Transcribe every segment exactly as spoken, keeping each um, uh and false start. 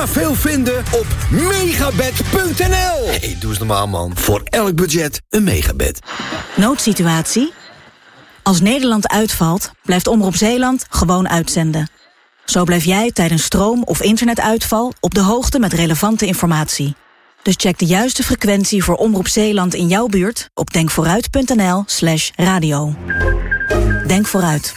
veel vinden op megabed punt n l. Hey, doe eens normaal, man. Voor elk budget een megabed. Noodsituatie? Als Nederland uitvalt, blijft Omroep Zeeland gewoon uitzenden. Zo blijf jij tijdens stroom- of internetuitval op de hoogte met relevante informatie. Dus check de juiste frequentie voor Omroep Zeeland in jouw buurt op denkvooruit.nl slash radio. Denk vooruit.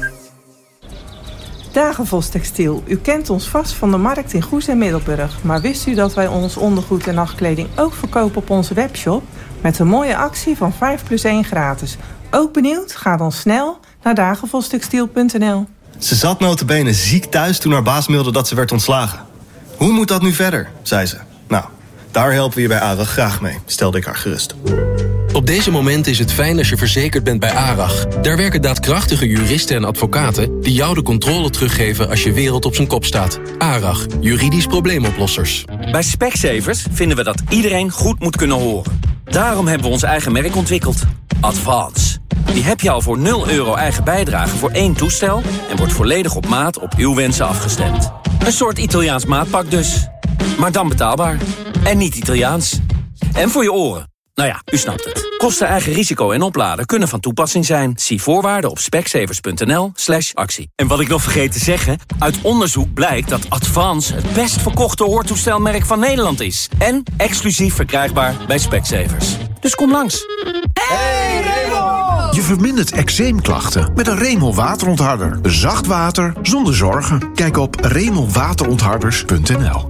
Dagenvos Textiel. U kent ons vast van de markt in Goes en Middelburg. Maar wist u dat wij ons ondergoed en nachtkleding ook verkopen op onze webshop? Met een mooie actie van vijf plus één gratis. Ook benieuwd? Ga dan snel naar dagenvostextiel punt n l. Ze zat nota bene ziek thuis toen haar baas mailde dat ze werd ontslagen. Hoe moet dat nu verder, zei ze. Nou, daar helpen we je bij ARAG graag mee, stelde ik haar gerust. Op deze momenten is het fijn als je verzekerd bent bij ARAG. Daar werken daadkrachtige juristen en advocaten die jou de controle teruggeven als je wereld op zijn kop staat. ARAG, juridisch probleemoplossers. Bij Specsavers vinden we dat iedereen goed moet kunnen horen. Daarom hebben we ons eigen merk ontwikkeld. Advance. Die heb je al voor nul euro eigen bijdrage voor één toestel en wordt volledig op maat op uw wensen afgestemd. Een soort Italiaans maatpak dus. Maar dan betaalbaar. En niet Italiaans. En voor je oren. Nou ja, u snapt het. Kosten, eigen risico en opladen kunnen van toepassing zijn. Zie voorwaarden op specsavers.nl slash actie. En wat ik nog vergeet te zeggen, uit onderzoek blijkt dat Advance het best verkochte hoortoestelmerk van Nederland is. En exclusief verkrijgbaar bij Specsavers. Dus kom langs. Hey Remo! Je vermindert eczeemklachten met een Remo waterontharder. Zacht water zonder zorgen. Kijk op remo waterontharders punt n l.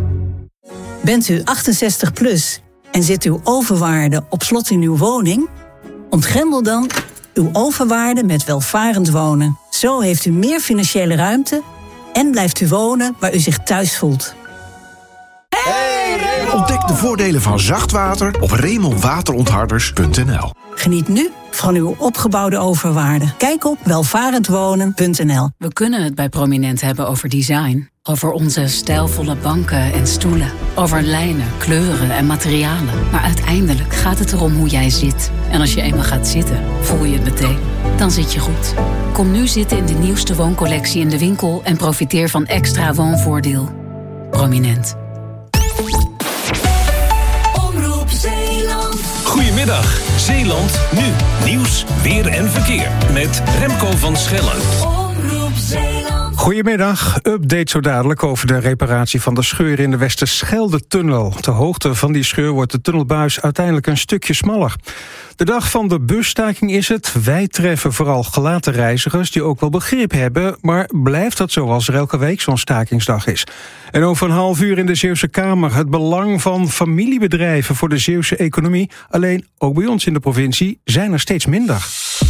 Bent u achtenzestig plus en zit uw overwaarde op slot in uw woning? Ontgrendel dan uw overwaarde met welvarend wonen. Zo heeft u meer financiële ruimte en blijft u wonen waar u zich thuis voelt. Hey Remo! Ontdek de voordelen van zacht water op remo waterontharders punt n l. Geniet nu van uw opgebouwde overwaarde. Kijk op welvarendwonen punt n l. We kunnen het bij Prominent hebben over design. Over onze stijlvolle banken en stoelen. Over lijnen, kleuren en materialen. Maar uiteindelijk gaat het erom hoe jij zit. En als je eenmaal gaat zitten, voel je het meteen. Dan zit je goed. Kom nu zitten in de nieuwste wooncollectie in de winkel en profiteer van extra woonvoordeel. Prominent. Omroep Zeeland. Goedemiddag, Zeeland nu. Nieuws, weer en verkeer. Met Remco van Schellen. Omroep Zeeland. Goedemiddag, update zo dadelijk over de reparatie van de scheur in de Westerschelde-tunnel. Ter hoogte van die scheur wordt de tunnelbuis uiteindelijk een stukje smaller. De dag van de busstaking is het. Wij treffen vooral gelaten reizigers die ook wel begrip hebben, maar blijft dat zoals er elke week zo'n stakingsdag is? En over een half uur in de Zeeuwse Kamer het belang van familiebedrijven voor de Zeeuwse economie. Alleen ook bij ons in de provincie zijn er steeds minder.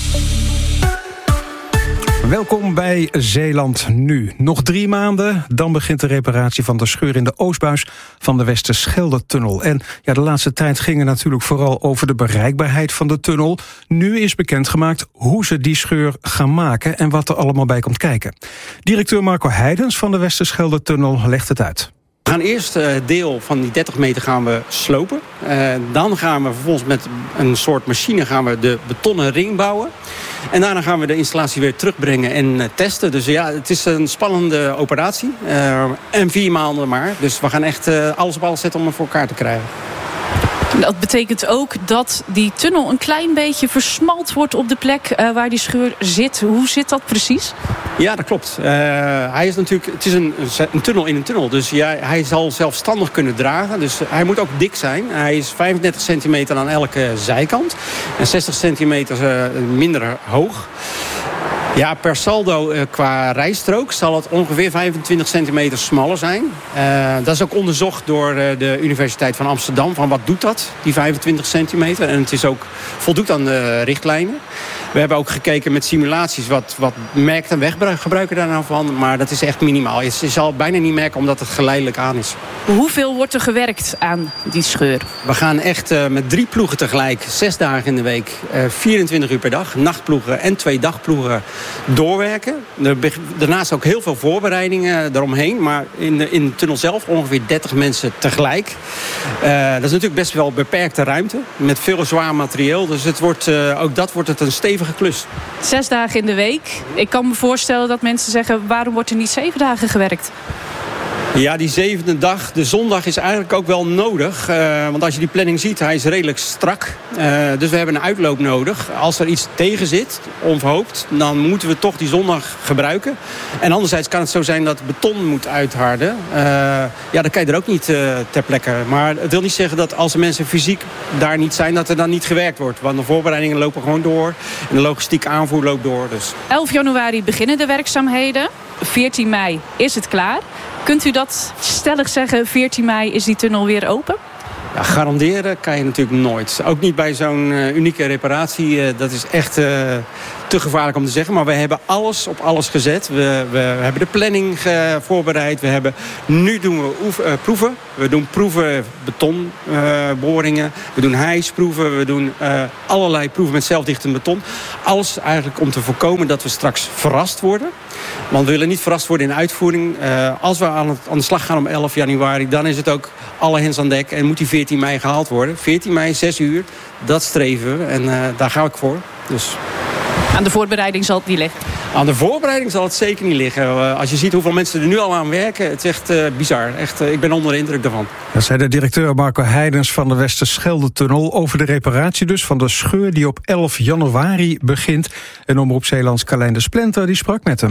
Welkom bij Zeeland Nu. Nog drie maanden, dan begint de reparatie van de scheur in de oostbuis van de Westerschelde-tunnel. En ja, de laatste tijd ging het natuurlijk vooral over de bereikbaarheid van de tunnel. Nu is bekendgemaakt hoe ze die scheur gaan maken en wat er allemaal bij komt kijken. Directeur Marco Heidens van de Westerschelde-tunnel legt het uit. We gaan eerst het deel van die dertig meter gaan we slopen. Uh, dan gaan we vervolgens met een soort machine gaan we de betonnen ring bouwen. En daarna gaan we de installatie weer terugbrengen en uh, testen. Dus ja, het is een spannende operatie. Uh, en vier maanden maar. Dus we gaan echt uh, alles op alles zetten om het voor elkaar te krijgen. Dat betekent ook dat die tunnel een klein beetje versmalt wordt op de plek uh, waar die scheur zit. Hoe zit dat precies? Ja, dat klopt. Uh, hij is natuurlijk, het is een, een tunnel in een tunnel. Dus ja, hij zal zelfstandig kunnen dragen. Dus hij moet ook dik zijn. Hij is vijfendertig centimeter aan elke zijkant. En zestig centimeter uh, minder hoog. Ja, per saldo uh, qua rijstrook zal het ongeveer vijfentwintig centimeter smaller zijn. Uh, dat is ook onderzocht door uh, de Universiteit van Amsterdam. Van wat doet dat, die vijfentwintig centimeter? En het is ook voldoet aan de richtlijnen. We hebben ook gekeken met simulaties wat, wat merkt en weggebruiken daar nou van. Maar dat is echt minimaal. Je zal het bijna niet merken omdat het geleidelijk aan is. Hoeveel wordt er gewerkt aan die scheur? We gaan echt uh, met drie ploegen tegelijk, zes dagen in de week, uh, vierentwintig uur per dag. Nachtploegen en twee dagploegen doorwerken. Daarnaast ook heel veel voorbereidingen eromheen. Maar in de, in de tunnel zelf ongeveer dertig mensen tegelijk. Uh, dat is natuurlijk best wel beperkte ruimte. Met veel zwaar materieel. Dus het wordt, uh, ook dat wordt het een stevige klus. Zes dagen in de week. Ik kan me voorstellen dat mensen zeggen, waarom wordt er niet zeven dagen gewerkt? Ja, die zevende dag, de zondag, is eigenlijk ook wel nodig. Uh, want als je die planning ziet, hij is redelijk strak. Uh, dus we hebben een uitloop nodig. Als er iets tegen zit, onverhoopt, dan moeten we toch die zondag gebruiken. En anderzijds kan het zo zijn dat beton moet uitharden. Uh, ja, dan kan je er ook niet uh, ter plekke. Maar het wil niet zeggen dat als de mensen fysiek daar niet zijn, dat er dan niet gewerkt wordt. Want de voorbereidingen lopen gewoon door. En de logistieke aanvoer loopt door. Dus. elf januari beginnen de werkzaamheden. veertien mei is het klaar. Kunt u dat stellig zeggen, veertien mei is die tunnel weer open? Ja, garanderen kan je natuurlijk nooit. Ook niet bij zo'n uh, unieke reparatie. Uh, dat is echt uh, te gevaarlijk om te zeggen. Maar we hebben alles op alles gezet. We, we hebben de planning uh, voorbereid. We hebben, nu doen we oef, uh, proeven. We doen proeven betonboringen. Uh, we doen hijsproeven. We doen uh, allerlei proeven met zelfdichtend beton. Alles eigenlijk om te voorkomen dat we straks verrast worden. Want we willen niet verrast worden in de uitvoering. Uh, als we aan, het, aan de slag gaan om elf januari... dan is het ook alle hens aan dek. En moet die veertien mei gehaald worden. veertien mei, zes uur. Dat streven we. En uh, daar ga ik voor. Dus. Aan de voorbereiding zal het niet liggen? Aan de voorbereiding zal het zeker niet liggen. Uh, als je ziet hoeveel mensen er nu al aan werken. Het is echt uh, bizar. Echt, uh, ik ben onder de indruk daarvan. Dat zei de directeur Marco Heidens van de Westerschelde-tunnel... over de reparatie dus van de scheur die op elf januari begint. En Omroep Zeelands Carlijn de Splenter die sprak met hem.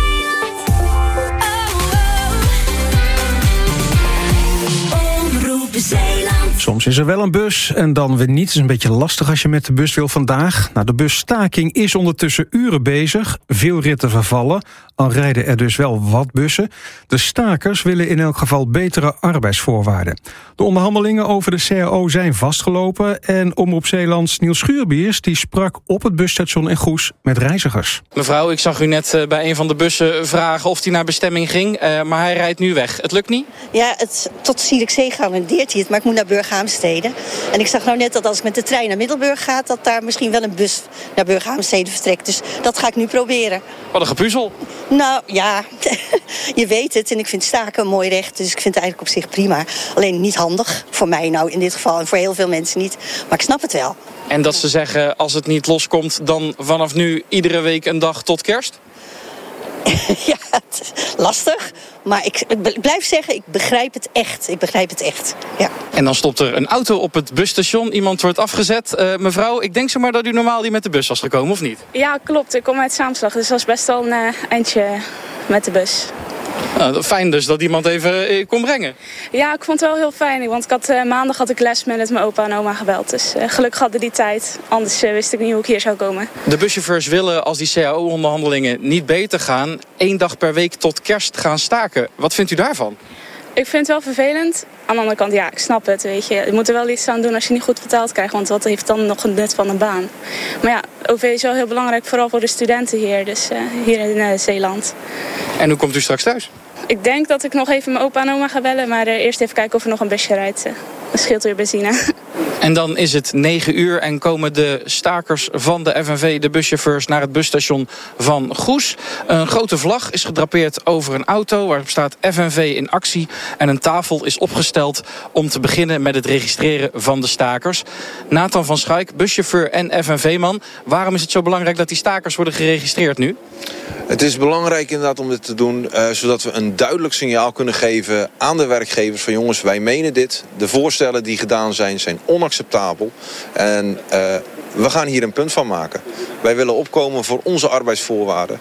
Soms is er wel een bus en dan weer niet. Het is een beetje lastig als je met de bus wil vandaag. Nou, de busstaking is ondertussen uren bezig. Veel ritten vervallen. Al rijden er dus wel wat bussen. De stakers willen in elk geval betere arbeidsvoorwaarden. De onderhandelingen over de C A O zijn vastgelopen. En Omroep Zeelands Niels Schuurbiers die sprak op het busstation in Goes met reizigers. Mevrouw, ik zag u net bij een van de bussen vragen of hij naar bestemming ging. Uh, maar hij rijdt nu weg. Het lukt niet? Ja, het, tot Zierikzee garandeert hij het. Maar ik moet naar Burghaamstede. En ik zag nou net dat als ik met de trein naar Middelburg ga... dat daar misschien wel een bus naar Burghaamstede vertrekt. Dus dat ga ik nu proberen. Wat een gepuzzel. Nou ja, je weet het. En ik vind staken een mooi recht. Dus ik vind het eigenlijk op zich prima. Alleen niet handig. Voor mij nou in dit geval. En voor heel veel mensen niet. Maar ik snap het wel. En dat ze zeggen, als het niet loskomt... dan vanaf nu iedere week een dag tot kerst? Ja, het is lastig. Maar ik, ik blijf zeggen, ik begrijp het echt. Ik begrijp het echt, ja. En dan stopt er een auto op het busstation. Iemand wordt afgezet. Uh, mevrouw, ik denk zomaar dat u normaal niet met de bus was gekomen, of niet? Ja, klopt. Ik kom uit Zaamslag. Dus dat was best wel een uh, eindje met de bus. Nou, fijn dus dat iemand even uh, kon brengen. Ja, ik vond het wel heel fijn. Want ik had, uh, maandag had ik les met mijn opa en oma gebeld. Dus uh, gelukkig hadden die tijd. Anders uh, wist ik niet hoe ik hier zou komen. De buschauffeurs willen, als die C A O-onderhandelingen niet beter gaan... één dag per week tot kerst gaan staken. Wat vindt u daarvan? Ik vind het wel vervelend. Aan de andere kant, ja, ik snap het. Weet je. Je moet er wel iets aan doen als je niet goed betaald krijgt. Want wat heeft dan nog een nut van een baan? Maar ja, O V is wel heel belangrijk, vooral voor de studenten hier. Dus uh, hier in uh, Zeeland. En hoe komt u straks thuis? Ik denk dat ik nog even mijn opa en oma ga bellen. Maar uh, eerst even kijken of er nog een busje rijdt. Uh, dat scheelt weer benzine. En dan is het negen uur en komen de stakers van de F N V, de buschauffeurs, naar het busstation van Goes. Een grote vlag is gedrapeerd over een auto waarop staat F N V in actie. En een tafel is opgesteld om te beginnen met het registreren van de stakers. Nathan van Schaik, buschauffeur en F N V-man. Waarom is het zo belangrijk dat die stakers worden geregistreerd nu? Het is belangrijk inderdaad om dit te doen, uh, zodat we een duidelijk signaal kunnen geven aan de werkgevers van jongens, wij menen dit. De voorstellen die gedaan zijn, zijn onacceptabel. En uh, we gaan hier een punt van maken. Wij willen opkomen voor onze arbeidsvoorwaarden.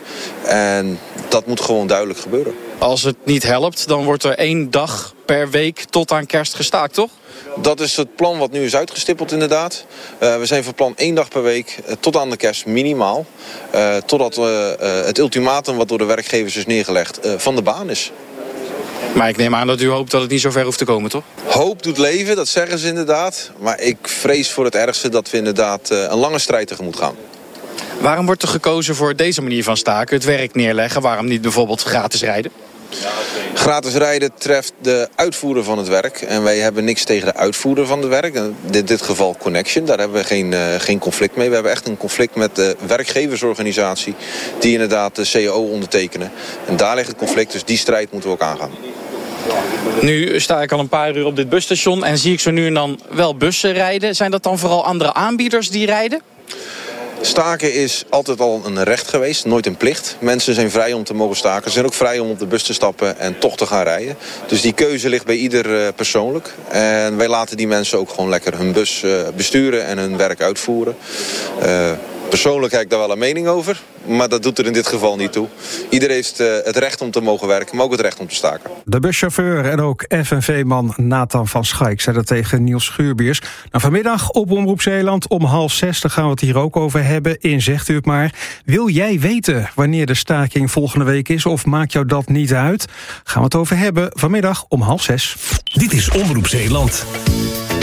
En dat moet gewoon duidelijk gebeuren. Als het niet helpt, dan wordt er één dag per week tot aan kerst gestaakt, toch? Dat is het plan wat nu is uitgestippeld inderdaad. Uh, we zijn van plan één dag per week uh, tot aan de kerst minimaal. Uh, totdat uh, uh, het ultimatum wat door de werkgevers is neergelegd uh, van de baan is. Maar ik neem aan dat u hoopt dat het niet zo ver hoeft te komen, toch? Hoop doet leven, dat zeggen ze inderdaad. Maar ik vrees voor het ergste dat we inderdaad uh, een lange strijd tegemoet gaan. Waarom wordt er gekozen voor deze manier van staken, het werk neerleggen? Waarom niet bijvoorbeeld gratis rijden? Gratis rijden treft de uitvoerder van het werk. En wij hebben niks tegen de uitvoerder van het werk. In dit geval Connection, daar hebben we geen, uh, geen conflict mee. We hebben echt een conflict met de werkgeversorganisatie die inderdaad de C A O ondertekenen. En daar ligt het conflict, dus die strijd moeten we ook aangaan. Nu sta ik al een paar uur op dit busstation en zie ik zo nu en dan wel bussen rijden. Zijn dat dan vooral andere aanbieders die rijden? Staken is altijd al een recht geweest, nooit een plicht. Mensen zijn vrij om te mogen staken. Ze zijn ook vrij om op de bus te stappen en toch te gaan rijden. Dus die keuze ligt bij ieder persoonlijk. En wij laten die mensen ook gewoon lekker hun bus besturen en hun werk uitvoeren. Uh, Persoonlijk heb ik daar wel een mening over, maar dat doet er in dit geval niet toe. Iedereen heeft uh, het recht om te mogen werken, maar ook het recht om te staken. De buschauffeur en ook F N V-man Nathan van Schaik zei dat tegen Niels Schuurbiers. Nou, vanmiddag op Omroep Zeeland om half zes, daar gaan we het hier ook over hebben. In Zegt u het maar. Wil jij weten wanneer de staking volgende week is of maakt jou dat niet uit? Gaan we het over hebben vanmiddag om half zes. Dit is Omroep Zeeland.